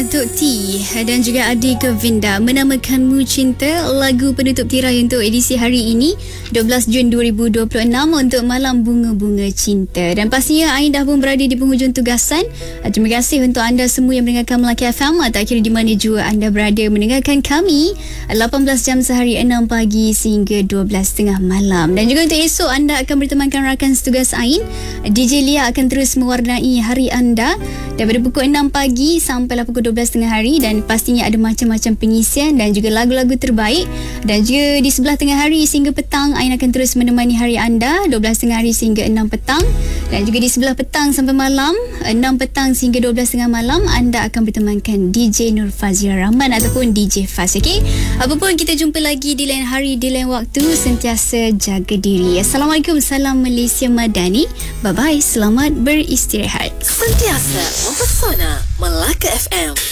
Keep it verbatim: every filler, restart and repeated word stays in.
Datuk T dan juga adik Vinda menamakanmu cinta, lagu penutup tirai untuk edisi hari ini dua belas Jun dua ribu dua puluh enam untuk Malam Bunga-Bunga Cinta. Dan pastinya Ain dah pun berada di penghujung tugasan. Terima kasih untuk anda semua yang mendengarkan Melaki F M, tak kira di mana jua anda berada mendengarkan kami lapan belas jam sehari, enam pagi sehingga dua belas tiga puluh malam. Dan juga untuk esok anda akan bertemankan rakan setugas Ain, D J Lia akan terus mewarnai hari anda daripada pukul enam pagi sampailah pukul dua belas tengah hari, dan pastinya ada macam-macam pengisian dan juga lagu-lagu terbaik. Dan juga di sebelah tengah hari sehingga petang, Ain akan terus menemani hari anda dua belas tengah hari sehingga enam petang. Dan juga di sebelah petang sampai malam, enam petang sehingga dua belas tengah malam, anda akan bertemankan D J Nur Fazira Rahman ataupun D J Faz. Okay? Apapun, kita jumpa lagi di lain hari, di lain waktu. Sentiasa jaga diri. Assalamualaikum, salam Malaysia Madani. Bye-bye, selamat beristirahat. Sentiasa mempesona Melaka F M.